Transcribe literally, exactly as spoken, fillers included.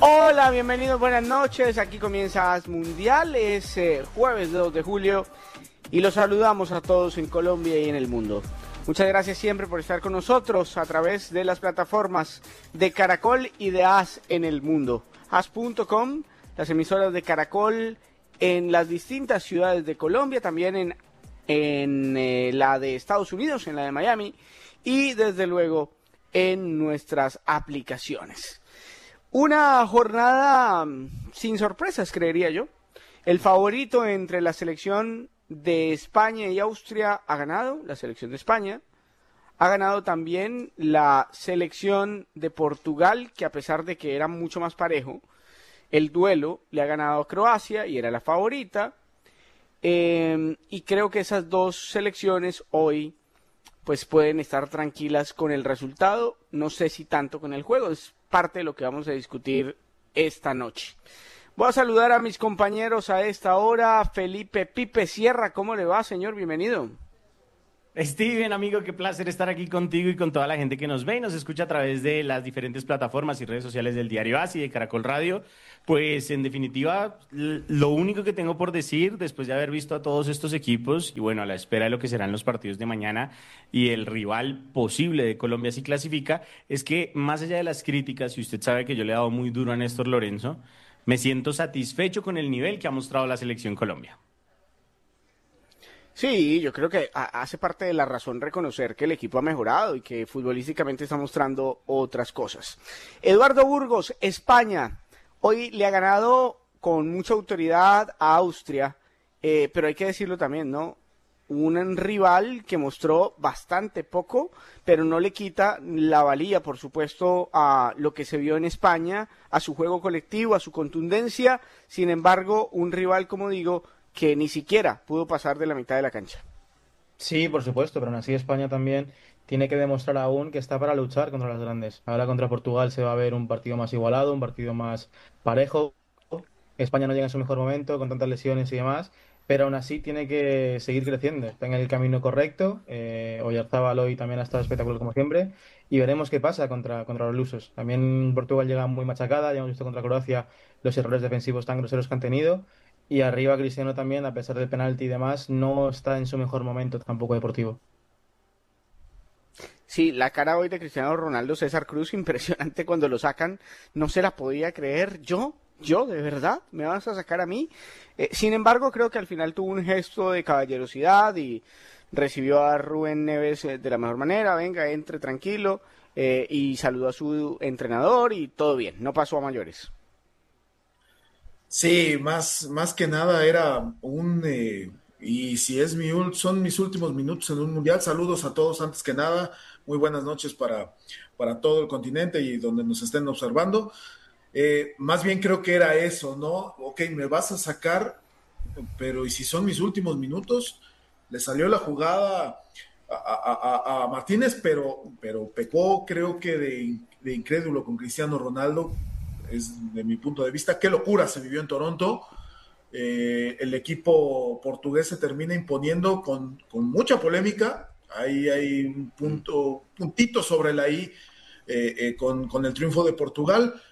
Hola, bienvenidos, buenas noches. Aquí comienza AS Mundial, es eh, jueves dos de julio y los saludamos a todos en Colombia y en el mundo. Muchas gracias siempre por estar con nosotros a través de las plataformas de Caracol y de AS en el mundo. as punto com, las emisoras de Caracol en las distintas ciudades de Colombia, también en, en eh, la de Estados Unidos, en la de Miami y desde luego en nuestras aplicaciones. Una jornada sin sorpresas, creería yo. El favorito entre la selección de España y Austria ha ganado, la selección de España. Ha ganado también la selección de Portugal, que a pesar de que era mucho más parejo, el duelo le ha ganado a Croacia y era la favorita. Eh, y creo que esas dos selecciones hoy pues pueden estar tranquilas con el resultado. No sé si tanto con el juego, es parte de lo que vamos a discutir esta noche. Voy a saludar a mis compañeros a esta hora. Felipe Pipe Sierra, ¿cómo le va, señor? Bienvenido. Steven, amigo, qué placer estar aquí contigo y con toda la gente que nos ve y nos escucha a través de las diferentes plataformas y redes sociales del Diario AS y de Caracol Radio. Pues, en definitiva, lo único que tengo por decir, después de haber visto a todos estos equipos, y bueno, a la espera de lo que serán los partidos de mañana y el rival posible de Colombia si clasifica, es que más allá de las críticas, y usted sabe que yo le he dado muy duro a Néstor Lorenzo, me siento satisfecho con el nivel que ha mostrado la selección Colombia. Sí, yo creo que hace parte de la razón reconocer que el equipo ha mejorado y que futbolísticamente está mostrando otras cosas. Eduardo Burgos, España, hoy le ha ganado con mucha autoridad a Austria, eh, pero hay que decirlo también, ¿no? Un rival que mostró bastante poco, pero no le quita la valía, por supuesto, a lo que se vio en España, a su juego colectivo, a su contundencia. Sin embargo, un rival, como digo, que ni siquiera pudo pasar de la mitad de la cancha. Sí, por supuesto, pero aún así España también tiene que demostrar aún que está para luchar contra las grandes. Ahora contra Portugal se va a ver un partido más igualado, un partido más parejo. España no llega en su mejor momento, con tantas lesiones y demás, pero aún así tiene que seguir creciendo. Está en el camino correcto. Eh, Oyarzábal hoy también ha estado espectacular como siempre. Y veremos qué pasa contra, contra los lusos. También Portugal llega muy machacada, ya hemos visto contra Croacia los errores defensivos tan groseros que han tenido. Y arriba Cristiano también, a pesar del penalti y demás, no está en su mejor momento tampoco deportivo. Sí, la cara hoy de Cristiano Ronaldo, César Cruz, impresionante cuando lo sacan, no se la podía creer. Yo, yo, de verdad, me vas a sacar a mí. Eh, sin embargo, creo que al final tuvo un gesto de caballerosidad y recibió a Rubén Neves eh, de la mejor manera. Venga, entre tranquilo, eh, y saludó a su entrenador y todo bien, no pasó a mayores. Sí, más, más que nada era un, eh, y si es mi, ul- son mis últimos minutos en un mundial, saludos a todos antes que nada, muy buenas noches para, para todo el continente y donde nos estén observando. Eh, más bien creo que era eso, ¿no? Ok, me vas a sacar, pero ¿y si son mis últimos minutos? Le salió la jugada a, a- a- a Martínez, pero, pero pecó creo que de, de incrédulo con Cristiano Ronaldo, es de mi punto de vista. Qué locura se vivió en Toronto. Eh, el equipo portugués se termina imponiendo con, con mucha polémica. Ahí hay un punto, puntito sobre la I eh, eh, con, con el triunfo de Portugal.